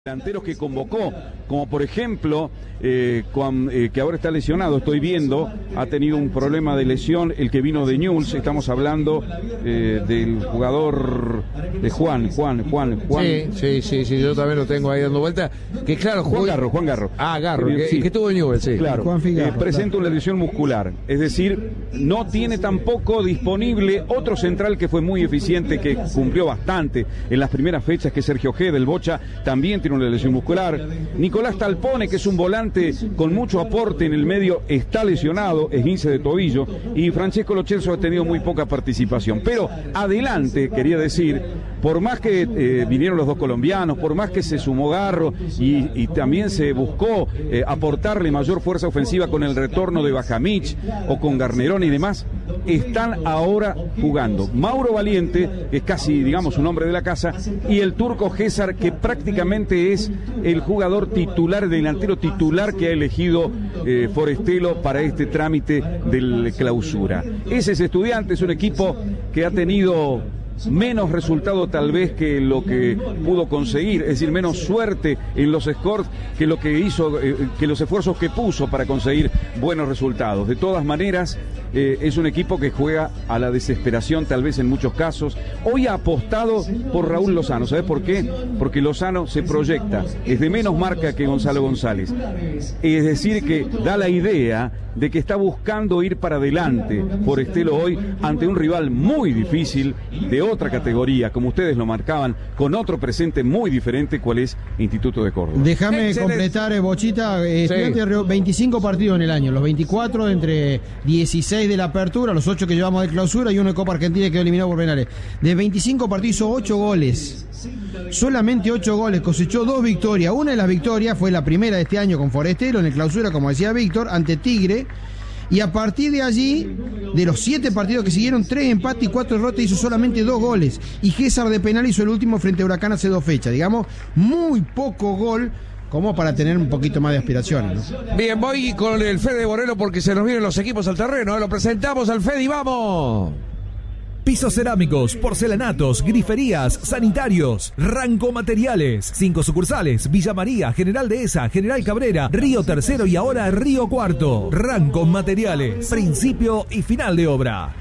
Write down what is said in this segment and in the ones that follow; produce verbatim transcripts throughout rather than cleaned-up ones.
Delanteros que convocó, como por ejemplo, eh, cuan, eh, que ahora está lesionado, estoy viendo, ha tenido un problema de lesión, el que vino de Newell's, estamos hablando eh, del jugador de Juan, Juan, Juan, Juan. Sí, sí, sí, sí, yo también lo tengo ahí dando vuelta. Que claro, Juan Garro, Juan Garro. Ah, Garro, Eh, que, sí. que estuvo en Newell's, sí. Claro, Juan Figarro, eh, presenta una lesión muscular, es decir, no tiene tampoco disponible otro central que fue muy eficiente, que cumplió bastante en las primeras fechas, que es Sergio G. del Bocha, también tiene una lesión muscular. Nicolás Talpone, que es un volante con mucho aporte en el medio, está lesionado, esguince de tobillo, y Francesco Lo Celso ha tenido muy poca participación. Pero adelante, quería decir, por más que eh, vinieron los dos colombianos, por más que se sumó Garro y, y también se buscó eh, aportarle mayor fuerza ofensiva con el retorno de Bajamich o con Garnerón y demás, están ahora jugando Mauro Valiente, que es casi, digamos, un hombre de la casa, y el turco César, que prácticamente es el jugador titular, delantero titular que ha elegido eh, Forestelo para este trámite de clausura. Ese es Estudiantes, es un equipo que ha tenido menos resultado tal vez que lo que pudo conseguir, es decir, menos suerte en los scores que lo que hizo, eh, que los esfuerzos que puso para conseguir buenos resultados. De todas maneras, eh, es un equipo que juega a la desesperación tal vez en muchos casos. Hoy ha apostado por Raúl Lozano, ¿sabes por qué? Porque Lozano se proyecta, es de menos marca que Gonzalo González, es decir, que da la idea de que está buscando ir para adelante Forestelo hoy ante un rival muy difícil, de otra categoría, como ustedes lo marcaban, con otro presente muy diferente, cuál es Instituto de Córdoba. Déjame Excelente. completar, eh, Bochita, eh, Sí. Estudiantes Río, veinticinco partidos en el año, los veinticuatro entre dieciséis de la apertura, los ocho que llevamos de clausura y uno de Copa Argentina que quedó eliminado por penales. De veinticinco partidos hizo ocho goles, solamente ocho goles, cosechó dos victorias. Una de las victorias fue la primera de este año con Forestelo en el clausura, como decía Víctor, ante Tigre. Y a partir de allí, de los siete partidos que siguieron, tres empates y cuatro derrotas, hizo solamente dos goles. Y César de penal hizo el último frente a Huracán hace dos fechas. Digamos, muy poco gol como para tener un poquito más de aspiraciones, ¿no? Bien, voy con el Fede Borrero porque se nos vienen los equipos al terreno. Lo presentamos al Fede y vamos. Pisos cerámicos, porcelanatos, griferías, sanitarios, Ranco Materiales. Cinco sucursales: Villa María, General Dehesa, General Cabrera, Río Tercero y ahora Río Cuarto. Ranco Materiales, principio y final de obra.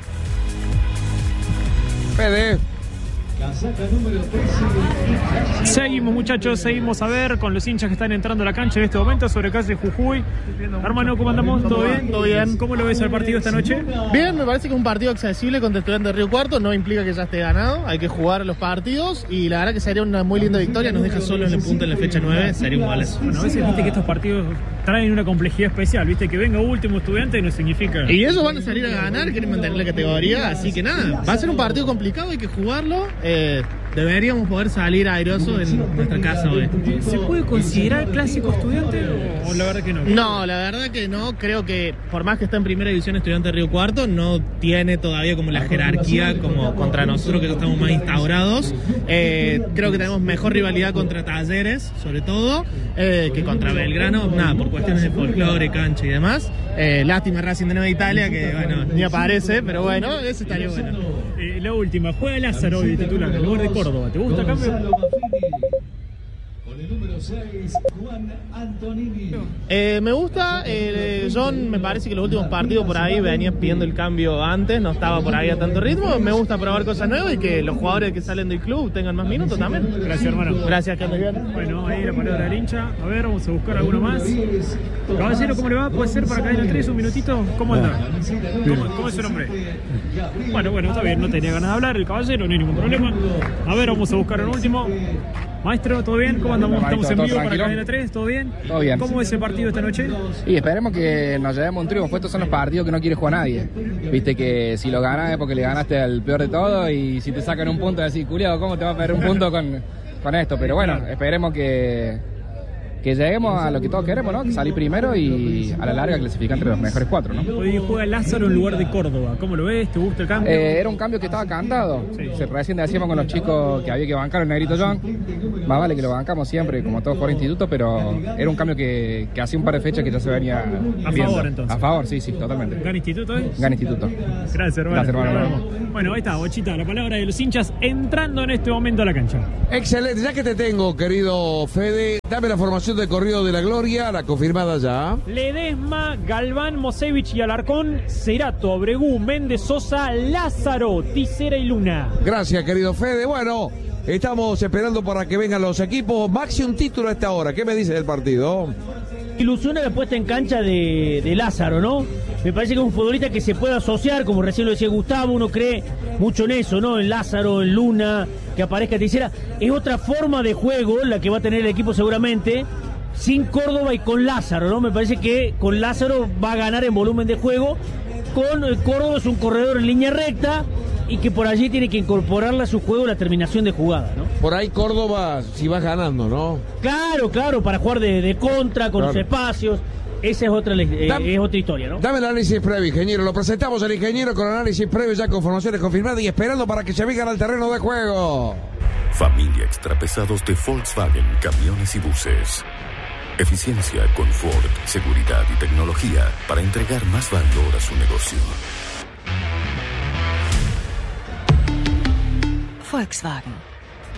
Fede. Seguimos, muchachos, seguimos a ver con los hinchas que están entrando a la cancha en este momento sobre calle Jujuy. Hermano, ¿cómo andamos? ¿Todo bien? Todo bien. ¿Cómo lo ves al partido esta noche? Bien, me parece que es un partido accesible contra Estudiantes de Río Cuarto, no implica que ya esté ganado, hay que jugar los partidos y la verdad que sería una muy linda victoria, nos deja solo en el punto en la fecha nueve, sería un golazo. Bueno, a veces viste que estos partidos traen una complejidad especial, viste que venga último Estudiante no significa... Y ellos van a salir a ganar, quieren mantener la categoría, así que nada, va a ser un partido complicado, hay que jugarlo, eh, deberíamos poder salir airosos en nuestra casa hoy. ¿Se puede considerar clásico Estudiante o, o la verdad que no? No, la verdad que no, creo que por más que está en primera división Estudiantes de Río Cuarto, no tiene todavía como la jerarquía como contra nosotros que ya estamos más instaurados. Eh, creo que tenemos mejor rivalidad contra Talleres, sobre todo, eh, que contra Belgrano, nada, por cuestiones de folclore, cancha y demás. Eh, lástima Racing de Nueva Italia, que bueno, ni aparece, pero bueno, ese estaría bueno. Eh, la última, juega Lázaro hoy titular, el lugar de Córdoba. ¿Te gusta, cambio? Eh, me gusta, eh, John me parece que los últimos partidos por ahí venía pidiendo el cambio antes, no estaba por ahí a tanto ritmo, me gusta probar cosas nuevas y que los jugadores que salen del club tengan más minutos también. Gracias, hermano. Gracias, que andes bien. Bueno, ahí la palabra del hincha. A ver, vamos a buscar alguno más. Caballero, ¿cómo le va? ¿Puede ser para Cadena tres un minutito? ¿Cómo anda? ¿Cómo, cómo es su nombre? Bueno, bueno, está bien, no tenía ganas de hablar el caballero, no hay ningún problema. A ver, vamos a buscar un último. Maestro, ¿todo bien? ¿Cómo andamos? Estamos en vivo para Cadena tres, ¿todo bien? Todo bien. ¿Cómo es el partido esta noche? Y esperemos que nos llevemos un triunfo. Estos son los partidos que no quiere jugar nadie. Viste que si lo ganas es porque le ganaste al peor de todo y si te sacan un punto decís, culiado, ¿cómo te va a perder un punto con, con esto? Pero bueno, esperemos que, que lleguemos a lo que todos queremos, ¿no? Que salir primero y a la larga clasificar entre los mejores cuatro, ¿no? Hoy juega Lázaro en lugar de Córdoba. ¿Cómo lo ves? ¿Te gusta el cambio? Eh, era un cambio que estaba cantado. Sí. Se, recién decíamos con los chicos que había que bancar al Negrito John. Más vale que lo bancamos siempre, como todos por instituto, pero era un cambio que, que hacía un par de fechas que ya se venía a viendo. favor, entonces. A favor, sí, sí, totalmente. ¿Gan instituto, eh? Gan instituto. Gracias, hermano. Gracias, hermano. Bueno, ahí está, Bochita, la palabra de los hinchas entrando en este momento a la cancha. Excelente, ya que te tengo, querido Fede, dame la formación del Corrido de la Gloria, la confirmada ya. Ledesma, Galván, Mosevich y Alarcón, Cerato, Abregú, Méndez, Sosa, Lázaro, Tisera y Luna. Gracias, querido Fede. Bueno, estamos esperando para que vengan los equipos. Maxi, un título a esta hora. ¿Qué me dice del partido? Ilusiona la puesta en cancha de, de Lázaro, ¿no? Me parece que es un futbolista que se puede asociar, como recién lo decía Gustavo, uno cree mucho en eso, ¿no? En Lázaro, en Luna, que aparezca Tisera. Es otra forma de juego la que va a tener el equipo seguramente, sin Córdoba y con Lázaro, ¿no? Me parece que con Lázaro va a ganar en volumen de juego. Con el Córdoba es un corredor en línea recta y que por allí tiene que incorporarle a su juego la terminación de jugada, ¿no? Por ahí Córdoba si va ganando, ¿no? Claro, claro, para jugar de, de contra, con claro. los espacios. Esa es otra, eh, dame, es otra historia, ¿no? Dame el análisis previo, ingeniero. Lo presentamos al ingeniero con análisis previo ya con formaciones confirmadas y esperando para que se vengan al terreno de juego. Familia Extrapesados de Volkswagen, camiones y buses. Eficiencia, confort, seguridad y tecnología para entregar más valor a su negocio. Volkswagen.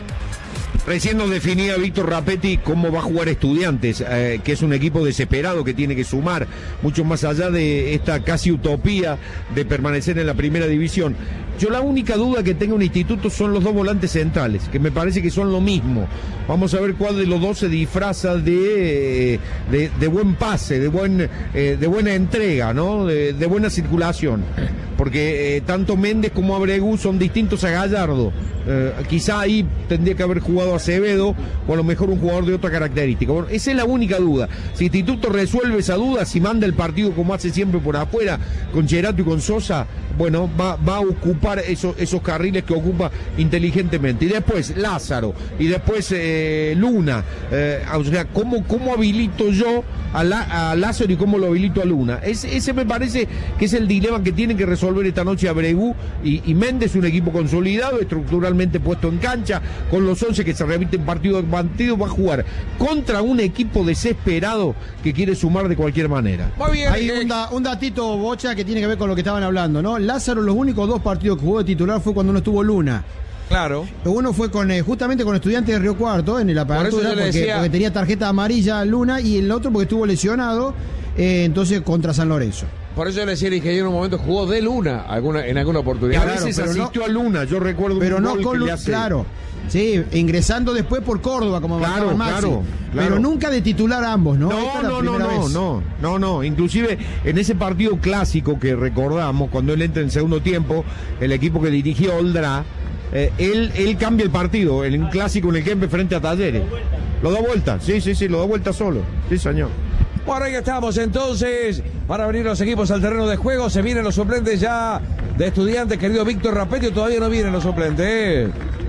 Recién nos definía Víctor Rapetti cómo va a jugar Estudiantes, eh, que es un equipo desesperado que tiene que sumar, mucho más allá de esta casi utopía de permanecer en la primera división. Yo la única duda que tengo en Instituto son los dos volantes centrales, que me parece que son lo mismo. Vamos a ver cuál de los dos se disfraza de, de, de buen pase, de, buen, eh, de buena entrega, ¿no? De, de buena circulación. Porque eh, tanto Méndez como Abregú son distintos a Gallardo. Eh, quizá ahí tendría que haber jugado Acevedo o a lo mejor un jugador de otra característica. Bueno, esa es la única duda. Si Instituto resuelve esa duda, si manda el partido como hace siempre por afuera, con Cerato y con Sosa, bueno, va, va a ocupar esos, esos carriles que ocupa inteligentemente. Y después Lázaro, y después eh, Luna. Eh, o sea, ¿cómo, cómo habilito yo a, la, a Lázaro y cómo lo habilito a Luna? Es, ese me parece que es el dilema que tienen que resolver esta noche Abregú y, y Méndez, un equipo consolidado, estructuralmente puesto en cancha, con los once que se repiten partido a partido, va a jugar contra un equipo desesperado que quiere sumar de cualquier manera. Muy bien. Hay un, da, un datito, Bocha, que tiene que ver con lo que estaban hablando, ¿no? Lázaro, los únicos dos partidos que jugó de titular fue cuando no estuvo Luna. Claro. Uno fue con eh, justamente con Estudiantes de Río Cuarto en el apertura, porque, decía... porque tenía tarjeta amarilla Luna, y el otro porque estuvo lesionado, eh, entonces contra San Lorenzo. Por eso yo le decía al ingeniero en un momento jugó de Luna alguna, en alguna oportunidad. Claro, a veces asistió no, a Luna, yo recuerdo pero un no gol con que le hace... claro. Sí, ingresando después por Córdoba, como claro, marcaba Maxi. Claro, claro. Pero nunca de titular ambos, ¿no? No, no, no, no, no, no, no. Inclusive en ese partido clásico que recordamos, cuando él entra en segundo tiempo, el equipo que dirigió Oldra, eh, él, él cambia el partido, en un clásico en el Kempe frente a Talleres. Lo da vuelta, sí, sí, sí, lo da vuelta solo. Sí, señor. Bueno, ahí estamos entonces para abrir los equipos al terreno de juego. Se vienen los suplentes ya de Estudiantes, querido Víctor Rapetti. Todavía no vienen los suplentes.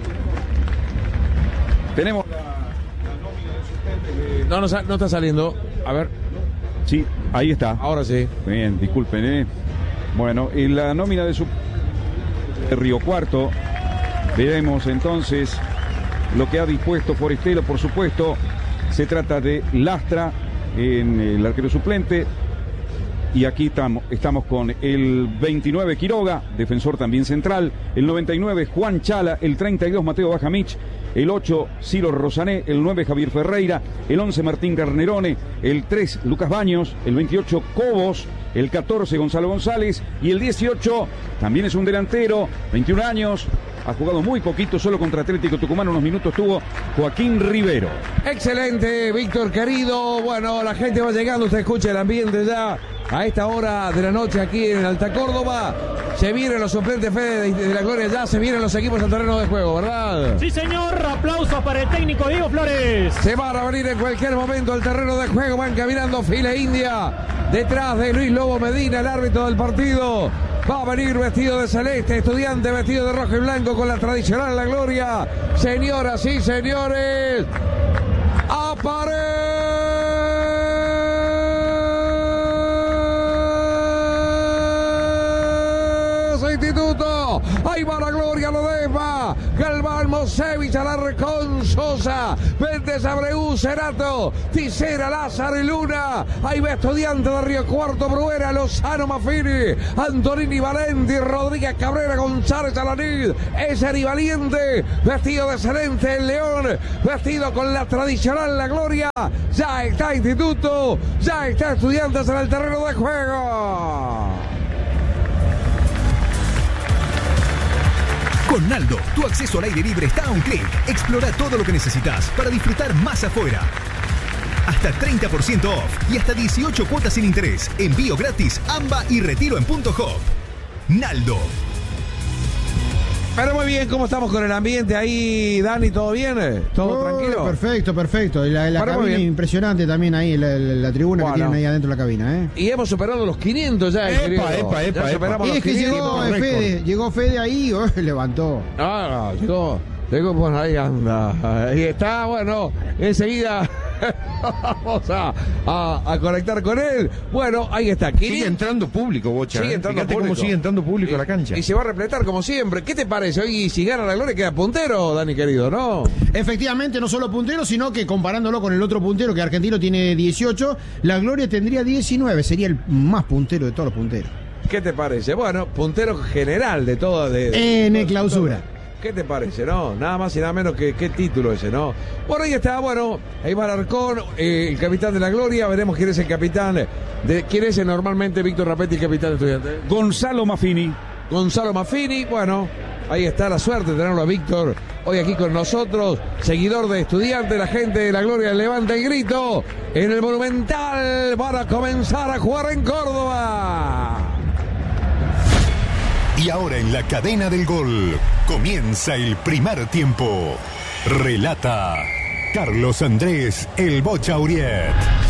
Tenemos la, la nómina de suplentes. No, no, no está saliendo. A ver. Sí, ahí está. Ahora sí. Bien, disculpen, ¿eh? Bueno, y la nómina de, su... de Río Cuarto. Veremos entonces lo que ha dispuesto Forestelo, por supuesto. Se trata de Lastra en el arquero suplente. Y aquí estamos, estamos con el veintinueve Quiroga, defensor también central. El noventa y nueve Juan Chala. El treinta y dos Mateo Bajamich. El ocho Ciro Rosané. El nueve Javier Ferreira. El once Martín Carnerone. El tres Lucas Baños. El veintiocho Cobos. El catorce Gonzalo González. Y el dieciocho también es un delantero, veintiún años. Ha jugado muy poquito, solo contra Atlético Tucumán, unos minutos tuvo Joaquín Rivero. Excelente, Víctor querido. Bueno, la gente va llegando, usted escucha el ambiente ya a esta hora de la noche aquí en Alta Córdoba. Se vienen los suplentes, Fede, de, de la Gloria, ya se vienen los equipos al terreno de juego, ¿verdad? Sí, señor. Aplausos para el técnico Diego Flores. Se van a venir en cualquier momento al terreno de juego. Van caminando fila india detrás de Luis Lobo Medina, el árbitro del partido. Va a venir vestido de celeste, Estudiante vestido de rojo y blanco con la tradicional La Gloria. Señoras y señores, aparece Ahí va la Gloria Lodesma. Galván Mosevich, Alarcón, Sosa, Méndez, Abreu, Cerato, Ticera, Lázaro y Luna. Ahí va Estudiante de Río Cuarto, Bruera, Lozano, Mafini, Antonini, Valenti, Rodríguez, Cabrera, González, Alanid, Eseri Valiente, vestido de Celeste, el León, vestido con la tradicional La Gloria. Ya está Instituto, ya está Estudiantes en el terreno de juego. Con Naldo, tu acceso al aire libre está a un clic. Explora todo lo que necesitas para disfrutar más afuera. Hasta treinta por ciento off y hasta dieciocho cuotas sin interés. Envío gratis, AMBA y retiro en Punto Hop. Naldo. Pero muy bien, ¿cómo estamos con el ambiente ahí, Dani? ¿Todo bien? ¿Todo oh, tranquilo? Perfecto, perfecto. La, la cabina impresionante también ahí, la, la, la tribuna bueno. que tienen ahí adentro de la cabina, ¿eh? Y hemos superado los quinientos ya, epa, querido. Epa, epa, ya superamos epa. los Y es que quinientos. llegó Fede, llegó Fede ahí, oh, levantó. Ah, no, llegó, llegó, bueno, ahí anda. Ahí está, bueno, enseguida vamos a, a, a conectar con él. Bueno, ahí está. Sigue entrando público, Bocha. Sigue entrando Fíjate público. cómo sigue entrando público y, a la cancha. Y se va a repletar como siempre. ¿Qué te parece? Hoy si gana la Gloria queda puntero, Dani querido, ¿no? Efectivamente, no solo puntero, sino que comparándolo con el otro puntero, que Argentino tiene dieciocho, la Gloria tendría diecinueve. Sería el más puntero de todos los punteros. ¿Qué te parece? Bueno, puntero general de todo. De, de, en de, clausura. ¿Qué te parece, no? Nada más y nada menos que qué título ese, ¿no? Bueno, ahí está, bueno, ahí va Alarcón, eh, el capitán de la Gloria. Veremos quién es el capitán. De, ¿Quién es normalmente Víctor Rapetti, capitán de Estudiantes? Gonzalo Mafini. Gonzalo Mafini, bueno, ahí está la suerte de tenerlo a Víctor hoy aquí con nosotros, seguidor de Estudiantes. La gente de la Gloria levanta el grito en el Monumental para comenzar a jugar en Córdoba. Y ahora en la cadena del gol comienza el primer tiempo. Relata Carlos Andrés El Bocha Uriet.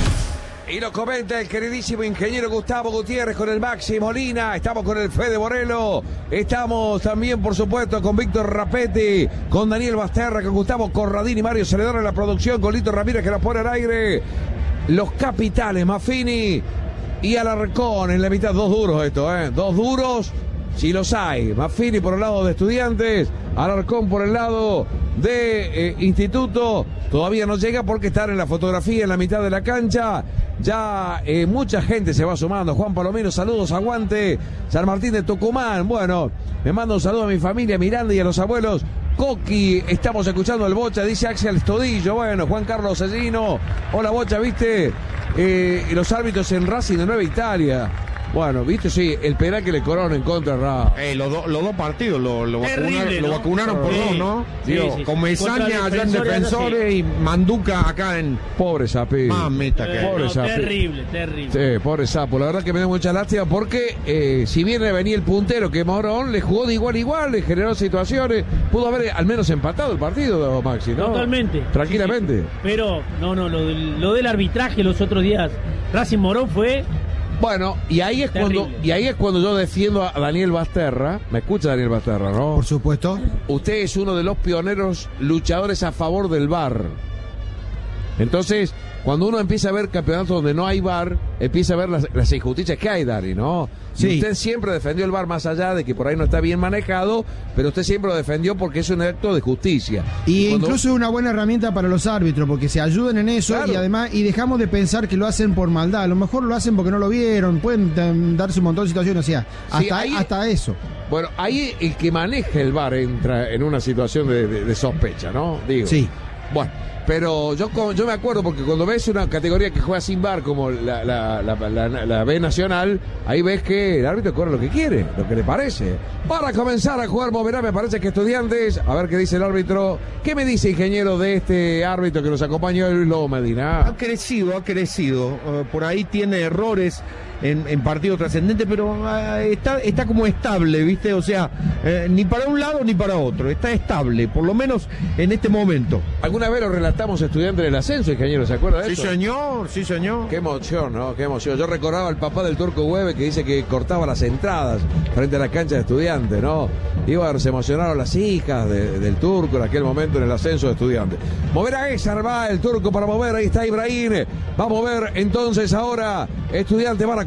Y lo comenta el queridísimo ingeniero Gustavo Gutiérrez con el Maxi Molina. Estamos con el Fede Borello. Estamos también, por supuesto, con Víctor Rapetti, con Daniel Basterra, con Gustavo Corradini, Mario Celedón en la producción, con Lito Ramírez que nos pone al aire. Los capitales, Mafini y Alarcón en la mitad. Dos duros esto, ¿eh? Dos duros. Si los hay, Mafini por el lado de Estudiantes, Alarcón por el lado de eh, Instituto. Todavía no llega porque están en la fotografía en la mitad de la cancha. Ya eh, mucha gente se va sumando. Juan Palomino, saludos, aguante. San Martín de Tucumán, bueno, me manda un saludo a mi familia Miranda y a los abuelos. Coqui, estamos escuchando al Bocha, dice Axel Todillo. Bueno, Juan Carlos Cellino, hola Bocha, ¿viste? Eh, los árbitros en Racing de Nueva Italia. Bueno, viste, sí, el penal que le cobraron en contra Ra. Eh, los, do, los dos partidos lo, lo, Terrible, vacunaron, ¿no? lo vacunaron por Sí. dos, ¿no? Sí, Digo, sí, sí. con Mesaña allá en Defensores, Defensores sí. y Manduca acá en... Pobre Sapi. Mamita que... Eh, Pobre no, Sapi. terrible, terrible. Sí, pobre Sapo. La verdad que me da mucha lástima porque eh, si bien le venía el puntero que Morón le jugó de igual a igual, le generó situaciones, pudo haber al menos empatado el partido, Maxi, ¿no? Totalmente. Tranquilamente. Sí, sí. Pero, no, no, lo del, lo del arbitraje los otros días, Racing Morón fue... Bueno, y ahí es Terrible. cuando y ahí es cuando yo defiendo a Daniel Basterra. ¿Me escucha Daniel Basterra, no? Por supuesto. Usted es uno de los pioneros luchadores a favor del V A R. Entonces, cuando uno empieza a ver campeonatos donde no hay V A R, empieza a ver las, las injusticias que hay, Dani, ¿no? Sí. Y usted siempre defendió el V A R más allá de que por ahí no está bien manejado, pero usted siempre lo defendió porque es un acto de justicia. Y Cuando- incluso es una buena herramienta para los árbitros, porque se ayudan en eso. Claro. Y además, y dejamos de pensar que lo hacen por maldad. A lo mejor lo hacen porque no lo vieron, pueden um, darse un montón de situaciones, o sea, Sí, hasta, ahí- hasta eso. Bueno, ahí el que maneja el V A R entra en una situación de, de- de sospecha, ¿no? Digo. Sí. Bueno, pero yo co- yo me acuerdo porque cuando ves una categoría que juega sin V A R como la, la, la, la- la B Nacional, ahí ves que el árbitro cobra lo que quiere, lo que le parece. Para comenzar a jugar Moverá, me parece que Estudiantes, a ver qué dice el árbitro. ¿Qué me dice, ingeniero, de este árbitro que nos acompañó, Luis Lobo Medina? Ha crecido, ha crecido. Uh, por ahí tiene errores en, en partidos trascendentes, pero uh, está, está como estable, ¿viste? O sea, eh, ni para un lado ni para otro. Está estable, por lo menos en este momento. ¿Alguna vez lo relatamos Estudiantes del ascenso, ingeniero? ¿Se acuerda de Sí, eso? señor, sí, señor. Qué emoción, ¿no? Qué emoción. Yo recordaba al papá del Turco Hueve que dice que cortaba las entradas frente a la cancha de Estudiantes, ¿no? Iba, se emocionaron las hijas de- del Turco en aquel momento en el ascenso de Estudiantes. Mover a Esar, va el Turco para mover, ahí está Ibrahim. Va a mover entonces ahora Estudiantes, van a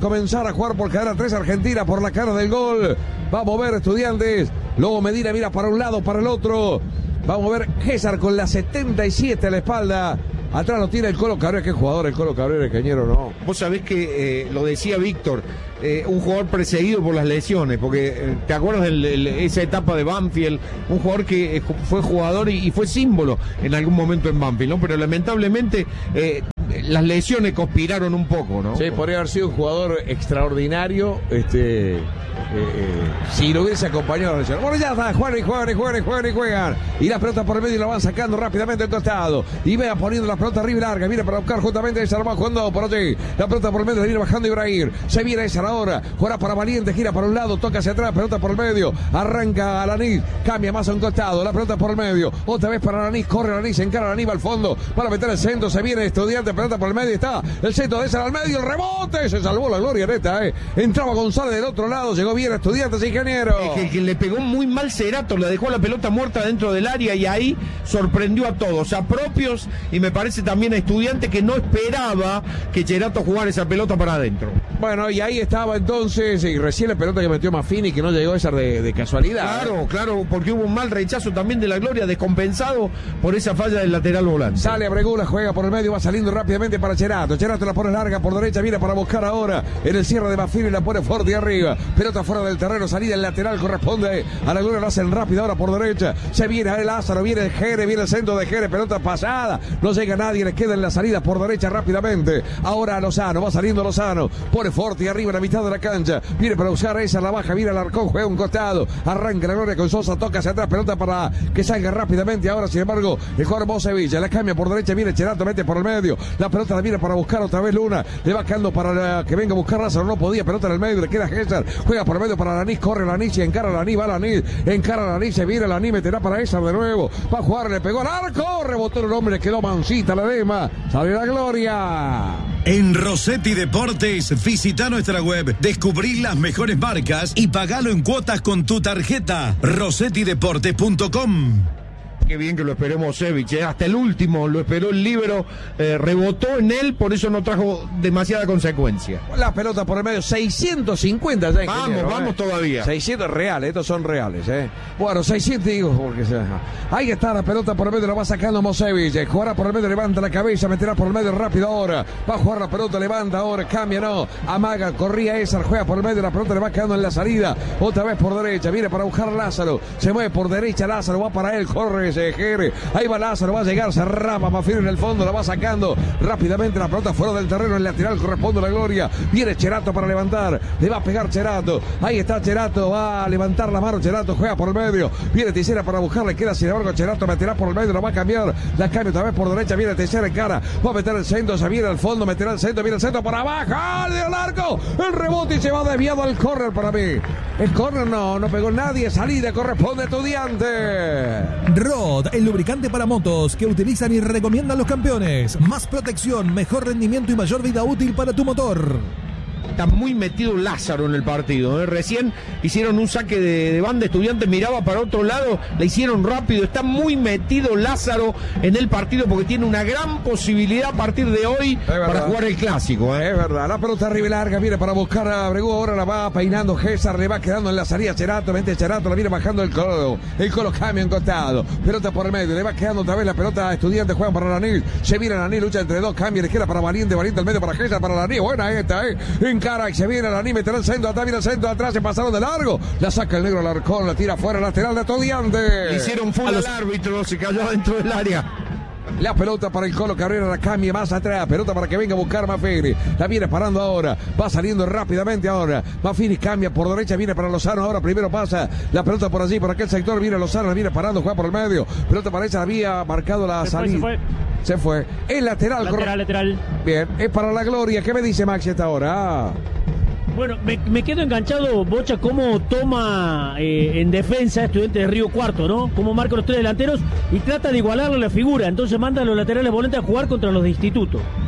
comenzar a jugar por cadena tres Argentina por la cara del gol. Va a mover Estudiantes. Luego Medina mira para un lado, para el otro. Vamos a ver César con la setenta y siete a la espalda. Atrás lo tiene el Colo Cabrera. Qué jugador el Colo Cabrera, Cañero, ¿no? Vos sabés que, eh, lo decía Víctor, eh, un jugador perseguido por las lesiones, porque eh, te acuerdas de esa etapa de Banfield, un jugador que eh, fue jugador y, y fue símbolo en algún momento en Banfield, ¿no? Pero lamentablemente eh, las lesiones conspiraron un poco, ¿no? Sí, podría haber sido un jugador extraordinario, este... Eh, eh, si lo hubiese acompañado a la lesión. Bueno, ya está, juegan y juegan y juegan y juegan y juegan. Y la pelota por el medio y la van sacando rápidamente al costado. Y vea poniendo la pelota arriba y larga. Viene para buscar justamente esa, la va jugando por allí. La pelota por el medio, viene bajando Ibrahim. Se viene esa ahora. Juega para Valiente, gira para un lado, toca hacia atrás, pelota por el medio. Arranca Alanis, cambia más a un costado. La pelota por el medio. Otra vez para Alanis, corre Alanis, encara Alanis al fondo. Para meter el centro, se viene Estudiante, pelota por el medio. Está el centro de esa al medio, el rebote. Se salvó la gloria neta, eh. Entraba González del otro lado, llegó bien Estudiantes, ingeniero. Es que, que le pegó muy mal Cerato, le dejó la pelota muerta dentro del área y ahí sorprendió a todos, a propios y me parece también a Estudiantes que no esperaba que Cerato jugara esa pelota para adentro. Bueno, y ahí estaba entonces, y recién la pelota que metió Maffini, que no llegó esa de, de casualidad. Claro, ¿eh? Claro, porque hubo un mal rechazo también de la Gloria, descompensado por esa falla del lateral volante. Sale a Bregula, juega por el medio, va saliendo rápidamente para Cerato. Cerato la pone larga por derecha, viene para buscar ahora en el cierre de Maffini, la pone fuerte arriba. Pelota fuera del terreno, salida el lateral, corresponde a la Gloria, lo hacen rápido ahora por derecha. Se viene a el Lázaro, viene el Jere, viene el centro de Jere, pelota pasada. No llega nadie, le queda en la salida por derecha rápidamente. Ahora Lozano, va saliendo Lozano, pone fuerte arriba en la mitad de la cancha. Viene para usar esa, la baja, viene Alarcón, juega un costado. Arranca la Gloria con Sosa, toca hacia atrás, pelota para que salga rápidamente. Ahora, sin embargo, el jugador Mosevilla la cambia por derecha, viene Cherato, mete por el medio. La pelota la viene para buscar otra vez Luna. Le va quedando para la, que venga a buscar Lázaro, no podía, pelota en el medio, le queda César, juega por el medio para Lanís, corre Lanís y encara Lanís, va Lanís, encara Lanís, se viene Lanís, meterá para esa de nuevo. Va a jugar, le pegó al arco, rebotó el hombre, le quedó mansita la dema. Sale la Gloria. En Rossetti Deportes, visita nuestra web, descubrí las mejores marcas y pagalo en cuotas con tu tarjeta. rossetti deportes punto com. Qué bien que lo esperó Mosevich, ¿eh? Hasta el último lo esperó el líbero, eh, rebotó en él, por eso no trajo demasiada consecuencia. La pelota por el medio, seiscientos cincuenta ya. Vamos, vamos ¿eh? todavía. seiscientos reales, estos son reales, ¿eh? Bueno, seiscientos digo, porque se... ahí está la pelota por el medio, la va sacando Mosevich, jugará por el medio, levanta la cabeza, meterá por el medio rápido ahora, va a jugar la pelota, levanta ahora, cambia, no, amaga, corría esa, juega por el medio, la pelota le va quedando en la salida, otra vez por derecha, viene para buscar Lázaro, se mueve por derecha Lázaro, va para él, corre, Jere. Ahí va Lázaro, va a llegar, se rapa Maffini en el fondo, la va sacando rápidamente la pelota fuera del terreno, el lateral corresponde a la Gloria, viene Cherato para levantar, le va a pegar Cherato, ahí está Cherato, va a levantar la mano Cherato, juega por el medio, viene Teixeira para buscarle, queda sin embargo Cherato, meterá por el medio, la va a cambiar, la cambia otra vez por derecha, viene Teixeira en cara, va a meter el centro, se viene al fondo, meterá el centro, viene el centro para abajo, de largo, el rebote y se va desviado al córner para mí, el córner no, no pegó nadie, salida corresponde a Estudiante. Rod, el lubricante para motos que utilizan y recomiendan los campeones. Más protección, mejor rendimiento y mayor vida útil para tu motor. Está muy metido Lázaro en el partido, ¿eh? Recién hicieron un saque de, de banda, Estudiante miraba para otro lado, le hicieron rápido, está muy metido Lázaro en el partido porque tiene una gran posibilidad a partir de hoy para jugar el clásico, ¿eh? Es verdad, la pelota arriba y larga, viene para buscar a Bregú, ahora la va peinando César, le va quedando en la salida Cherato, vente Cherato, la viene bajando el Colo, el Colo cambia en costado, pelota por el medio, le va quedando otra vez la pelota a Estudiante, juegan para Lanís, se viene Lanís, lucha entre dos, cambia, le queda para Valiente, Valiente al medio para César, para Lanís, buena esta, eh, en cara y se viene Lanís, meterá el centro, atrás viene el centro, atrás se pasaron de largo, la saca el negro Alarcón, la tira fuera, lateral de Estudiante. Le hicieron full al árbitro, se cayó dentro del área. La pelota para el Colo Cabrera, la cambia más atrás, pelota para que venga a buscar Maffini, la viene parando ahora, va saliendo rápidamente ahora, Maffini cambia por derecha, viene para Lozano, ahora primero pasa la pelota por allí, por aquel sector, viene Lozano, la viene parando, juega por el medio, pelota para ella, había marcado la salida. Se fue, se fue. El lateral, lateral, lateral. Bien, es para la Gloria. ¿Qué me dice Maxi hasta ahora? Bueno, me, me quedo enganchado, Bocha, cómo toma eh, en defensa Estudiantes de Río Cuarto, ¿no? Cómo marca los tres delanteros y trata de igualarle la figura. Entonces manda a los laterales volantes a jugar contra los de Instituto.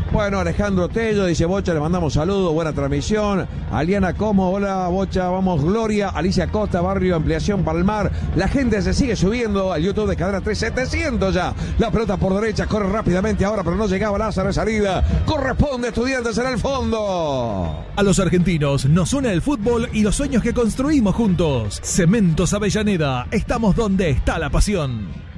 Bueno, Alejandro Tello dice: Bocha, le mandamos saludos, buena transmisión. Aliana Como, hola Bocha, vamos Gloria. Alicia Costa, Barrio Ampliación Palmar. La gente se sigue subiendo al YouTube de Cadena tres, setecientos ya. La pelota por derecha, corre rápidamente ahora, pero no llegaba Lázaro de salida. Corresponde Estudiantes en el fondo. A los argentinos nos une el fútbol y los sueños que construimos juntos. Cementos Avellaneda, estamos donde está la pasión.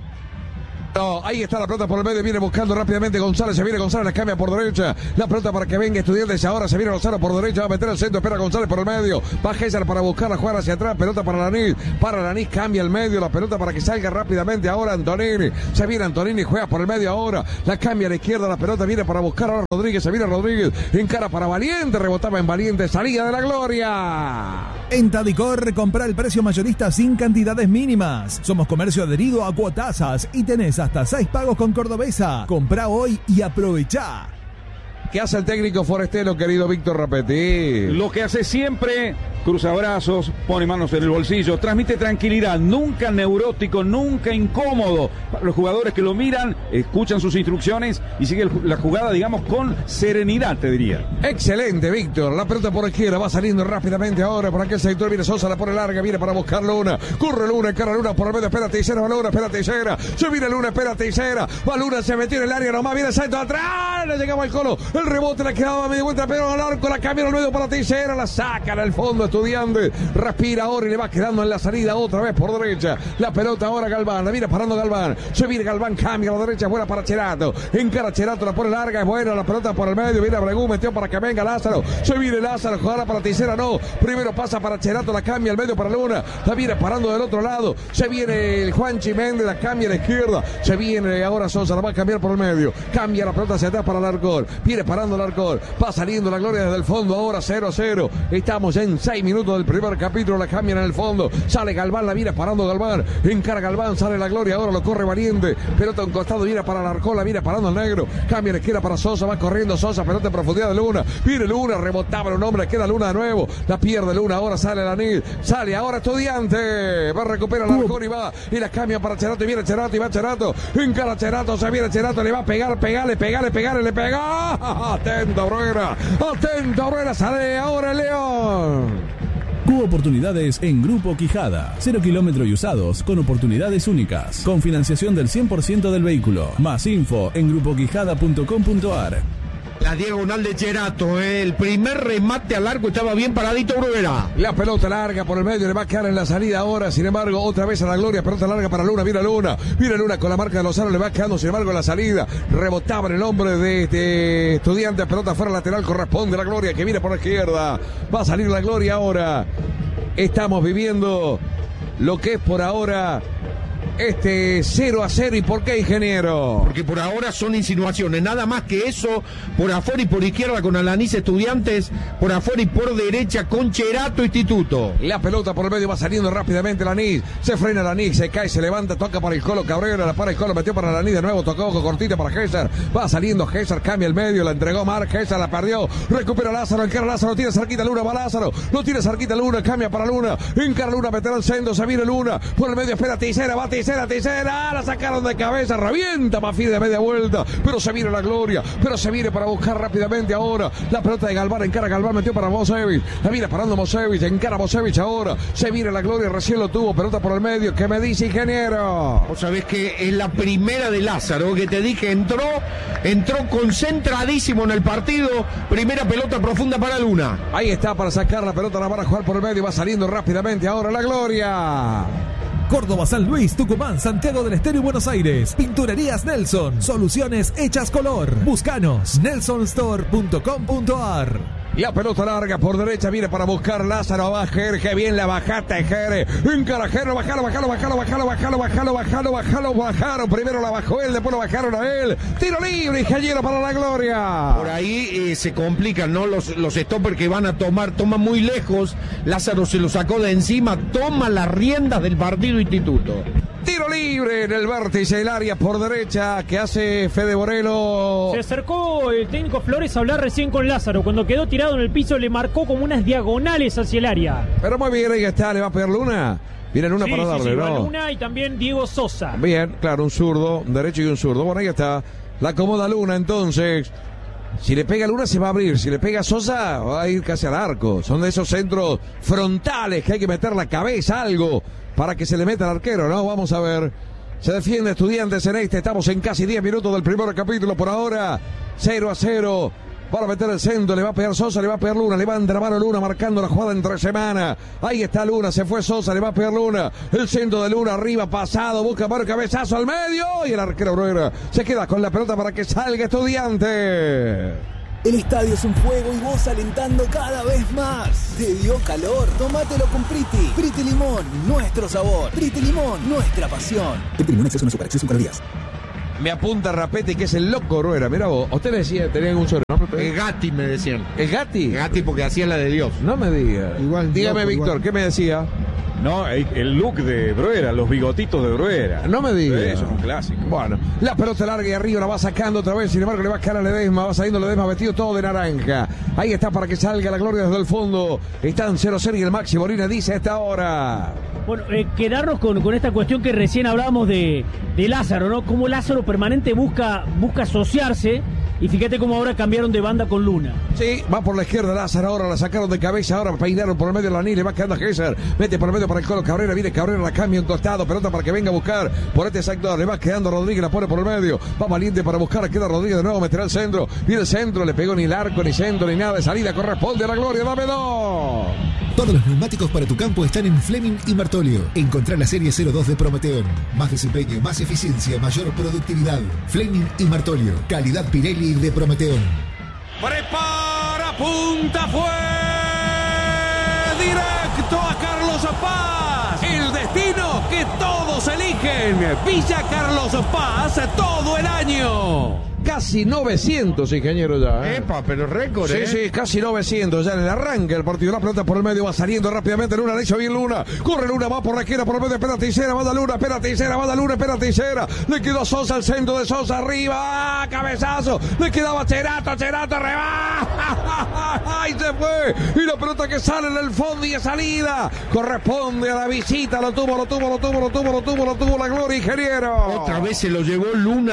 No, ahí está la pelota por el medio, viene buscando rápidamente González, se viene González, la cambia por derecha, la pelota para que venga Estudiantes, ahora se viene González por derecha, va a meter el centro, espera González por el medio, va César para buscar la jugada hacia atrás, pelota para Lanís, para Lanís, cambia el medio, la pelota para que salga rápidamente ahora Antonini, se viene Antonini, juega por el medio ahora, la cambia a la izquierda, la pelota viene para buscar ahora Rodríguez, se viene Rodríguez, encara para Valiente, rebotaba en Valiente, salida de la gloria. En Tadicor, compra el precio mayorista sin cantidades mínimas. Somos comercio adherido a Cuotasas y tenés hasta seis pagos con Cordobesa. Comprá hoy y aprovechá. ¿Qué hace el técnico forestero, querido Víctor Rapetti? Lo que hace siempre, cruza brazos, pone manos en el bolsillo, transmite tranquilidad, nunca neurótico, nunca incómodo. Para los jugadores que lo miran, escuchan sus instrucciones y siguen la jugada, digamos, con serenidad, te diría. Excelente, Víctor. La pelota por izquierda va saliendo rápidamente ahora por aquel sector. Viene Sosa, la pone larga, viene para buscar Luna. Corre Luna, encara Luna por el medio, espera Teixeira, va Luna, espera Teixeira. Se viene Luna, espera Teixeira. Va Luna, se metió en el área nomás, viene el centro atrás. Le llegaba el Colo. El rebote la quedaba medio vuelta, pero al arco la cambia al medio para Teixeira, la saca en el fondo Estudiante, respira ahora y le va quedando en la salida otra vez por derecha. La pelota ahora Galván, la viene parando Galván, se viene Galván, cambia a la derecha, buena para Cherato, encara Cherato, la pone larga, es buena la pelota por el medio, viene Bregú, metió para que venga Lázaro, se viene Lázaro, jugará para Teixeira, no, primero pasa para Cherato, la cambia al medio para Luna, la viene parando del otro lado, se viene el Juanchi Méndez, la cambia a la izquierda, se viene ahora Sosa, la va a cambiar por el medio, cambia la pelota hacia atrás para Alarcón, viene parando Alarcón, va saliendo la gloria desde el fondo, ahora cero a cero, estamos en seis minutos del primer capítulo, la cambian en el fondo, sale Galván, la viene parando Galván, encara Galván, sale la gloria, ahora lo corre Valiente, pelota a un costado, viene para Alarcón, la viene parando el negro, cambia la izquierda para Sosa, va corriendo Sosa, pelota en profundidad de Luna, viene Luna, rebotaba un hombre, queda Luna de nuevo, la pierde Luna, ahora sale Lanís, sale ahora Estudiante, va a recuperar Alarcón y va, y la cambia para Cherato, y viene Cherato, y va Cherato, encara Cherato, se viene Cherato, le va a pegar, pegarle, pegarle, pegarle, le pega, atento Bruera, atento Bruera, sale ahora León. Cubo Oportunidades en Grupo Quijada. Cero kilómetro y usados con oportunidades únicas. Con financiación del cien por ciento del vehículo. Más info en grupo quijada punto com punto a r. La diagonal de Cherato, eh. El primer remate al arco estaba bien paradito Bruera. La pelota larga por el medio, le va a quedar en la salida ahora, sin embargo, otra vez a la gloria, pelota larga para Luna, viene Luna, viene Luna con la marca de Lozano, le va quedando, sin embargo, en la salida, rebotaba en el hombre de, de Estudiantes, pelota fuera lateral, corresponde a la gloria, que viene por la izquierda, va a salir la gloria ahora. Estamos viviendo lo que es por ahora este cero a cero. ¿Y por qué, ingeniero? Porque por ahora son insinuaciones, nada más que eso. Por afuera y por izquierda con Alanís Estudiantes, por afuera y por derecha con Cherato Instituto. La pelota por el medio va saliendo rápidamente Lanís, se frena Lanís, se cae, se levanta, toca para el Colo Cabrera, la para el Colo, metió para Lanís de nuevo, tocó con cortita para César, va saliendo César, cambia el medio, la entregó Mar, César la perdió, recupera Lázaro, encara Lázaro, tiene cerquita Luna, va Lázaro, no tiene cerquita Luna, cambia para Luna, encara Luna, meterá el centro, se viene Luna, por el medio espera Teixeira, va Teixeira, Teixeira, la sacaron de cabeza, revienta Mafí de media vuelta, pero se viene la gloria, pero se viene para buscar rápidamente ahora, la pelota de Galván, encara Galván, metió para Mosevich, la viene parando Mosevich, encara Mosevich ahora, se viene la gloria, recién lo tuvo, pelota por el medio, ¿qué me dice, ingeniero? Vos sabés que es la primera de Lázaro, que te dije, entró, entró concentradísimo en el partido, primera pelota profunda para Luna. Ahí está para sacar la pelota, la van a jugar por el medio, va saliendo rápidamente ahora la gloria. Córdoba, San Luis, Tucumán, Santiago del Estero y Buenos Aires. Pinturerías Nelson. Soluciones hechas color. Búscanos. nelson store punto com punto a r. La pelota larga por derecha viene para buscar Lázaro, va Jere, que bien la bajaste Jere, encara Jere, bajalo, bajalo, bajalo, bajalo, bajalo, bajalo, bajalo, bajalo, bajalo, primero la bajó él, después lo bajaron a él, tiro libre, ingeniero para la gloria. Por ahí eh, se complican, ¿no? Los, los stoppers que van a tomar, toman muy lejos, Lázaro se lo sacó de encima, toma las riendas del partido Instituto. Tiro libre en el vértice del área por derecha que hace Fede Borelo. Se acercó el técnico Flores a hablar recién con Lázaro. Cuando quedó tirado en el piso le marcó como unas diagonales hacia el área. Pero muy bien, ahí está, le va a pegar Luna. Viene Luna sí, para sí, darle, sí, ¿no? Luna y también Diego Sosa. Bien, claro, un zurdo, un derecho y un zurdo. Bueno, ahí está. La acomoda Luna entonces. Si le pega Luna se va a abrir, si le pega Sosa va a ir casi al arco. Son de esos centros frontales que hay que meter la cabeza, algo, para que se le meta al arquero, ¿no? Vamos a ver. Se defiende Estudiantes en este, estamos en casi diez minutos del primer capítulo por ahora. cero a cero. Para meter el centro, le va a pegar Sosa, le va a pegar Luna, levanta la mano Luna marcando la jugada entre semana. Ahí está Luna, se fue Sosa, le va a pegar Luna. El centro de Luna arriba, pasado, busca mano, cabezazo al medio. Y el arquero Bruera se queda con la pelota para que salga Estudiante. El estadio es un juego y vos alentando cada vez más. ¿Te dio calor? Tómatelo con Priti. Priti Limón, nuestro sabor. Priti Limón, nuestra pasión. Priti Limón, exceso no supera, exceso en calorías. Me apunta Rapetti, que es el loco Rueda. Mira vos, usted le decía, tenía un solo, ¿no? El Gatti me decían. ¿El Gatti? Gatti porque hacía la de Dios. No me diga. Igual. Dígame, loco, Víctor, igual. ¿qué me decía? No, el, el look de Bruera, los bigotitos de Bruera. No me diga. Eso es un clásico. Bueno, la pelota larga y arriba la va sacando otra vez. Sin embargo, le va a caer a Ledesma. Va saliendo Ledesma vestido todo de naranja. Ahí está para que salga la gloria desde el fondo. Están cero cero y el Maxi Molina dice a esta hora. Bueno, eh, quedarnos con, con esta cuestión que recién hablábamos de, de Lázaro, ¿no? Cómo Lázaro permanente busca, busca asociarse. Y fíjate cómo ahora cambiaron de banda con Luna. Sí, va por la izquierda Lázaro, ahora la sacaron de cabeza, ahora peinaron por el medio de la Ni, le va quedando a Gesser, mete por el medio para el Colo Cabrera, viene Cabrera, la cambia un costado, pelota para que venga a buscar por este sector, le va quedando Rodríguez, la pone por el medio, va Valiente para buscar, queda Rodríguez de nuevo, meterá el centro, viene el centro, le pegó ni el arco, ni centro, ni nada de salida, corresponde a la gloria, dame dos. Todos los neumáticos para tu campo están en Fleming y Martolio. Encontrá la serie cero dos de Prometeon. Más desempeño, más eficiencia, mayor productividad. Fleming y Martolio. Calidad Pirelli de Prometeon. Prepara, punta, fue directo a Carlos Paz. El destino que todos eligen. Villa Carlos Paz todo el año. Casi novecientos, ingeniero, ya. ¿eh? Epa, pero récord, Sí, ¿eh? sí, casi novecientos. Ya en el arranque el partido. La pelota por el medio va saliendo rápidamente. Luna, le hizo bien Luna. Corre Luna, va por la izquierda, por el medio. Espera Ticera, va da Luna, espera Ticera, va da Luna, espera Ticera. Le quedó Sosa al centro de Sosa arriba. ¡Ah, cabezazo! Le quedaba Cherato, Cherato, reba. ¡Ay, se fue! Y la pelota que sale en el fondo y de salida. Corresponde a la visita. Lo tuvo, lo tuvo, lo tuvo, lo tuvo, lo tuvo, lo tuvo la gloria, ingeniero. Otra vez se lo llevó Luna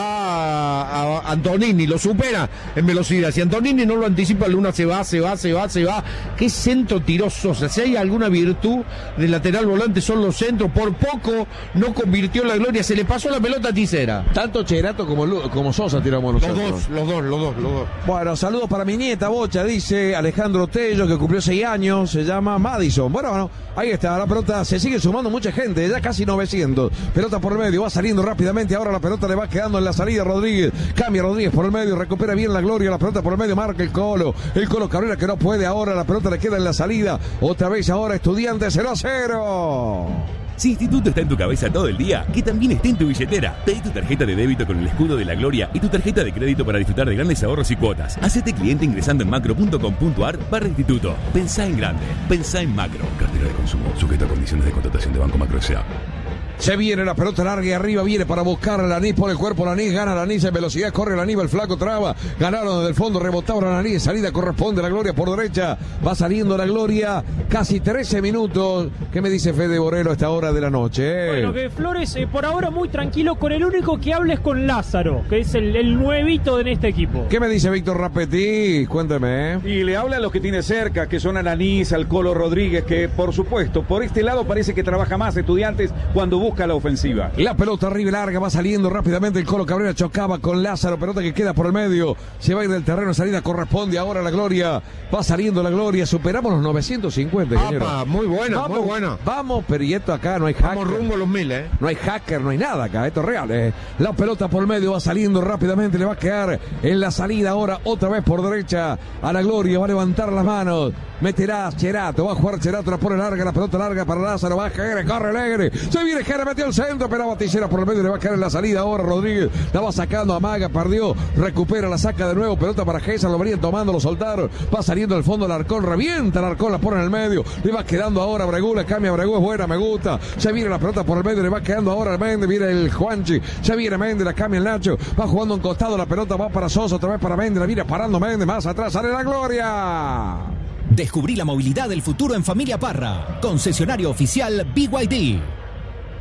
a, a Antonini, lo supera en velocidad. Si Antonini no lo anticipa, Luna se va, se va, se va, se va. Qué centro tiró Sosa. Si hay alguna virtud del lateral volante son los centros. Por poco no convirtió la gloria. Se le pasó la pelota a Ticera. Tanto Cherato como, Lu- como Sosa tiramos nosotros. Los dos, los dos, los dos, los dos. Bueno, saludos para mi nieta Bocha, dice Alejandro Tello, que cumplió seis años, se llama Madison. Bueno, bueno, ahí está, la pelota, se sigue sumando mucha gente, ya casi novecientos. Pelota por el medio, va saliendo rápidamente, ahora la pelota le va quedando en la salida a Rodríguez. Cambia Rodríguez por el medio, recupera bien la gloria, la pelota por el medio, marca el Colo. El Colo Cabrera que no puede ahora, la pelota le queda en la salida. Otra vez ahora Estudiantes cero a cero. Si Instituto está en tu cabeza todo el día, que también esté en tu billetera. Pedí tu tarjeta de débito con el escudo de la gloria y tu tarjeta de crédito para disfrutar de grandes ahorros y cuotas. Hacete cliente ingresando en macro punto com punto ar barra instituto. Pensá en grande. Pensá en macro. Cartera de consumo. Sujeto a condiciones de contratación de Banco Macro S A. Se viene la pelota larga y arriba viene para buscar a Lanís por el cuerpo. Lanís gana Lanís en velocidad, corre Lanís, el flaco traba. Ganaron desde el fondo, rebotaron a Lanís. Salida corresponde a la gloria por derecha. Va saliendo la gloria. Casi trece minutos. ¿Qué me dice Fede Borelo a esta hora de la noche? Eh? Bueno, que Flores eh, por ahora muy tranquilo, con el único que habla es con Lázaro, que es el, el nuevito en este equipo. ¿Qué me dice Víctor Rapetti? Cuénteme. Y le habla a los que tiene cerca, que son Ananís, al Colo Rodríguez, que por supuesto, por este lado parece que trabaja más Estudiantes cuando busca la ofensiva. La pelota arriba y larga, va saliendo rápidamente el Colo Cabrera, chocaba con Lázaro, pelota que queda por el medio, se va a ir del terreno, salida corresponde ahora a la gloria, va saliendo la gloria, superamos los novecientos cincuenta. Apa, muy buena, vamos, muy buena. Vamos, pero y esto acá no hay hacker. Vamos rumbo a los mil, eh. No hay hacker, no hay nada acá, esto es real, eh. La pelota por el medio va saliendo rápidamente, le va a quedar en la salida ahora, otra vez por derecha a la gloria, va a levantar las manos, meterá Cherato, va a jugar Cherato, la pone larga, la pelota larga para Lázaro, va a caer, corre Alegre, se viene Jere, metió el centro, pero Baticera por el medio, le va a caer en la salida ahora Rodríguez, la va sacando a Maga, perdió, recupera, la saca de nuevo, pelota para Gesa, lo venían tomando, lo soltaron, va saliendo al fondo el Arcón, revienta el Arcón, la pone en el medio, le va quedando ahora a Bregú, le cambia a Bregú, es buena, me gusta, se viene la pelota por el medio, le va quedando ahora al Méndez, viene el Juanchi, se viene Méndez, la cambia el Nacho, va jugando un costado, la pelota va para Sosa, otra vez para Méndez, la viene parando Méndez, más atrás sale la gloria. Descubrí la movilidad del futuro en Familia Parra. Concesionario oficial B Y D.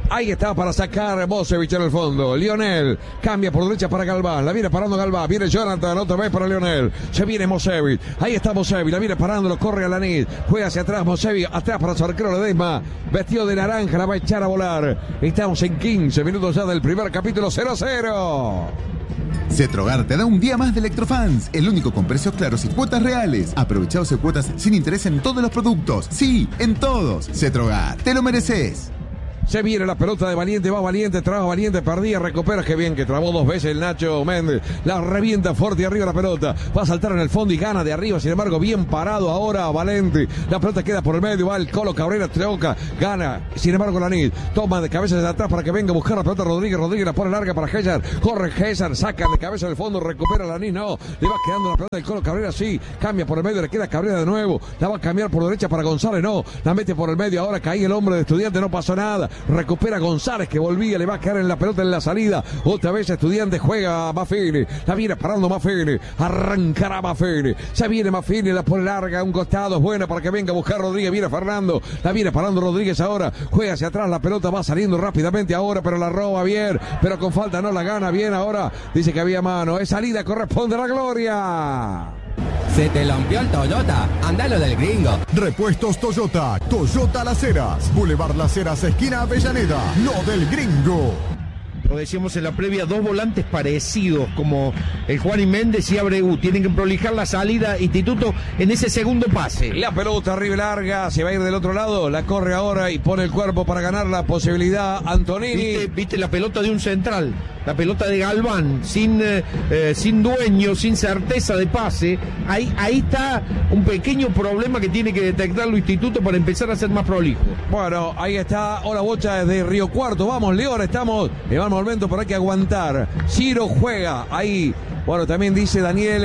Ahí está para sacar Mosevich en el fondo. Lionel cambia por derecha para Galván. La viene parando Galván. Viene Jonathan otra vez para Lionel. Se viene Mosevich. Ahí está Mosevich. La viene parando. Lo corre a Lanís. Juega hacia atrás Mosevich. Atrás para su arquero Ledesma. Vestido de naranja. La va a echar a volar. Estamos en quince minutos ya del primer capítulo. cero a cero. Cetrogar te da un día más de Electrofans, el único con precios claros y cuotas reales. Aprovecha doce cuotas sin interés en todos los productos. Sí, en todos. Cetrogar, te lo mereces. Se viene la pelota de Valiente, va Valiente, traba Valiente, perdía, recupera, qué bien que trabó dos veces el Nacho Méndez, la revienta fuerte arriba la pelota, va a saltar en el fondo y gana de arriba, sin embargo bien parado ahora Valente, la pelota queda por el medio, va el Colo Cabrera, troca, gana, sin embargo Lanís, toma de cabeza desde atrás para que venga a buscar la pelota Rodríguez, Rodríguez la pone larga para César, corre César, saca de cabeza del fondo, recupera Lanís, no, le va quedando la pelota del Colo Cabrera, sí, cambia por el medio, le queda Cabrera de nuevo, la va a cambiar por derecha para González, no, la mete por el medio, ahora cae el hombre de Estudiante, no pasó nada, recupera González que volvía, le va a caer en la pelota en la salida, otra vez Estudiante juega a Maffini, la viene parando Maffini, arrancará Maffini, se viene Maffini, la pone larga, un costado, es buena para que venga a buscar Rodríguez, viene Fernando, la viene parando Rodríguez ahora, juega hacia atrás, la pelota va saliendo rápidamente ahora, pero la roba bien, pero con falta no la gana bien ahora, dice que había mano, es salida, corresponde a la Gloria. Se te lampió el Toyota, andalo del gringo. Repuestos Toyota, Toyota Las Heras, Boulevard Las Heras, esquina Avellaneda, lo del gringo. Lo decíamos en la previa, dos volantes parecidos como el Juan y Méndez y Abreu. Tienen que prolijar la salida Instituto en ese segundo pase. La pelota arriba larga, se va a ir del otro lado, la corre ahora y pone el cuerpo para ganar la posibilidad Antonini. ¿Viste, viste la pelota de un central? La pelota de Galván, sin, eh, sin dueño, sin certeza de pase. Ahí, ahí está un pequeño problema que tiene que detectarlo Instituto para empezar a ser más prolijo. Bueno, ahí está, hola Bocha desde Río Cuarto. Vamos, León, estamos en mal momento, pero hay que aguantar. Ciro juega ahí. Bueno, también dice Daniel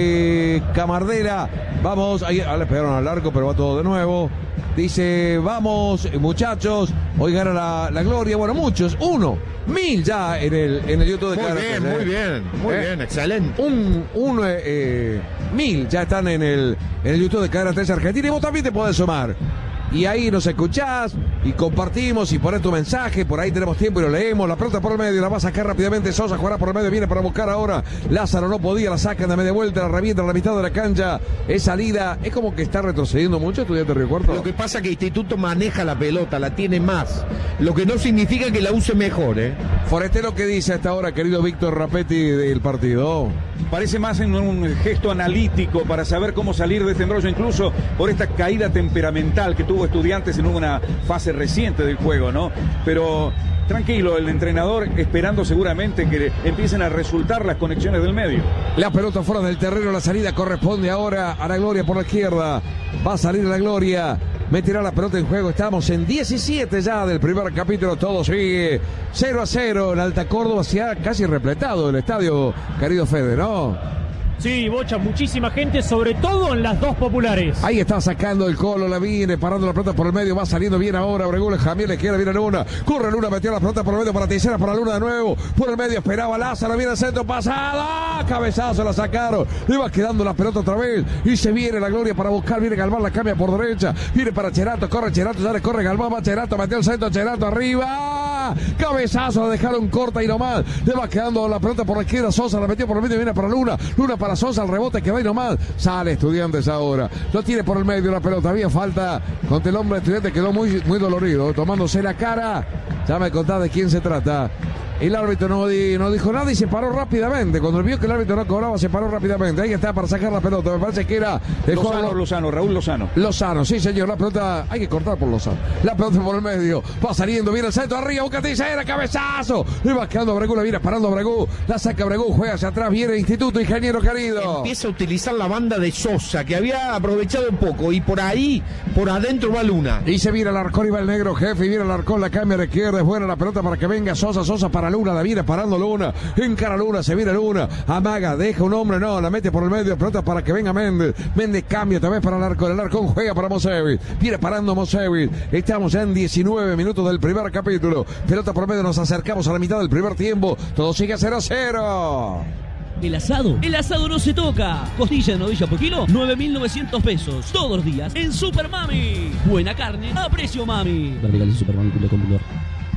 eh, Camardera. Vamos, ahí ah, le pegaron al arco, pero va todo de nuevo. Dice, vamos muchachos, hoy gana la, la Gloria. Bueno, muchos, uno, mil ya en el, en el YouTube de Muy bien, muy bien, muy eh, bien, excelente. Un, un eh, mil ya están en el, en el YouTube de Cadena tres Argentina y vos también te podés sumar. Y ahí nos escuchás y compartimos y ponés tu mensaje, por ahí tenemos tiempo y lo leemos. La pelota por el medio, la va a sacar rápidamente Sosa, jugará por el medio, viene para buscar ahora. Lázaro no podía, la sacan de media vuelta, la revienta a la mitad de la cancha. Es salida, es como que está retrocediendo mucho Estudiante de Río Cuarto. Lo que pasa es que Instituto maneja la pelota, la tiene más, lo que no significa que la use mejor, ¿eh? Forestero, ¿qué dice hasta ahora, querido Víctor Rapetti, del partido? Parece más en un gesto analítico para saber cómo salir de este embrollo, incluso por esta caída temperamental que tuvo Estudiantes en una fase reciente del juego, ¿no? Pero tranquilo, el entrenador esperando seguramente que empiecen a resultar las conexiones del medio. La pelota fuera del terreno, la salida corresponde ahora a la Gloria por la izquierda. Va a salir la Gloria, meterá la pelota en juego. Estamos en diecisiete ya del primer capítulo, todo sigue cero a cero en Alta Córdoba, se ha casi repletado el estadio, querido Fede, ¿no? Sí, Bocha, muchísima gente, sobre todo en las dos populares. Ahí está sacando el Colo, la viene, parando la pelota por el medio, va saliendo bien ahora, Bregula, Jamiel, izquierda, viene Luna, corre Luna, metió la pelota por el medio para Ticera, para Luna de nuevo, por el medio esperaba Lázaro, viene el centro, pasada, cabezazo, la sacaron, le va quedando la pelota otra vez, y se viene la Gloria para buscar, viene Galván, la cambia por derecha, viene para Cherato, corre Cherato, ya le corre Galván, va Cherato, metió el centro, Cherato arriba, cabezazo, la dejaron corta y nomás, le va quedando la pelota por la izquierda, Sosa la metió por el medio, viene para Luna, Luna para Sosa, el rebote que va y nomás, sale Estudiantes ahora, lo tiene por el medio la pelota, había falta contra el hombre de Estudiantes, quedó muy, muy dolorido, tomándose la cara, ya me contás de quién se trata. El árbitro no, di, no dijo nada y se paró rápidamente. Cuando vio que el árbitro no cobraba, se paró rápidamente. Ahí está para sacar la pelota. Me parece que era el Lozano, jugador... Lozano, Raúl Lozano. Lozano, sí señor. La pelota, hay que cortar por Lozano. La pelota por el medio. Va saliendo, viene el centro arriba. Bucatiza, era cabezazo. Le va quedando a Bregú, la viene parando a Bregú. La saca Bregú, juega hacia atrás. Viene el Instituto, ingeniero querido. Empieza a utilizar la banda de Sosa, que había aprovechado un poco. Y por ahí, por adentro va Luna. Y se viene el Arcón y va el negro jefe. Y viene el Arcón, la cambia a la izquierda. Es buena la pelota para que venga Sosa. Sosa para Luna, la viene parando Luna, encara Luna, se viene Luna, amaga, deja un hombre, no, la mete por el medio, pelota para que venga Méndez, Méndez cambia también para el Arcón, el Arcón juega para Mosevich, viene parando Mosevich, estamos ya en diecinueve minutos del primer capítulo, pelota por medio, nos acercamos a la mitad del primer tiempo, todo sigue cero a cero. El asado, el asado no se toca. Costilla de novilla por kilo, nueve mil novecientos pesos. Todos los días en Super Mami. Buena carne a precio mami. Verticales Super Mami punto com punto ar.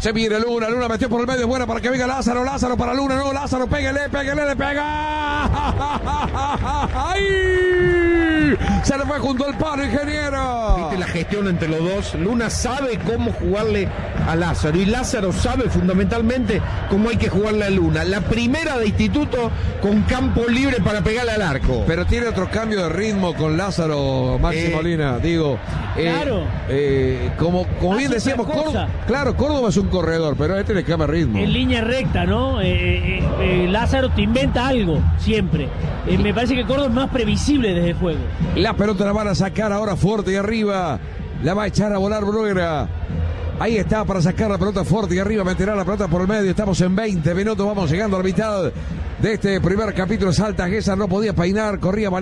Se viene Luna, Luna metió por el medio, buena para que venga Lázaro, Lázaro para Luna, no, Lázaro, pégale, pégale, le pega. ¡Ay! Se le fue junto al palo, ingeniero. Viste la gestión entre los dos. Luna sabe cómo jugarle a Lázaro y Lázaro sabe fundamentalmente cómo hay que jugarle a Luna. La primera de Instituto con campo libre para pegarle al arco. Pero tiene otro cambio de ritmo con Lázaro, Maxi Eh, Molina, digo. eh, Claro. eh, como como bien Hace decíamos, otra cosa. Córdoba, claro, Córdoba es un corredor, pero este le cambia ritmo. En línea recta, ¿no? Eh, eh, eh, Lázaro te inventa algo, siempre. Eh, me parece que Córdoba es más previsible desde el juego. La pelota la van a sacar ahora fuerte y arriba. La va a echar a volar Bruguera. Ahí está para sacar la pelota fuerte y arriba. Meterá la pelota por el medio. Estamos en veinte minutos. Vamos llegando a la mitad de este primer capítulo. Salta Gesar, no podía peinar. Corría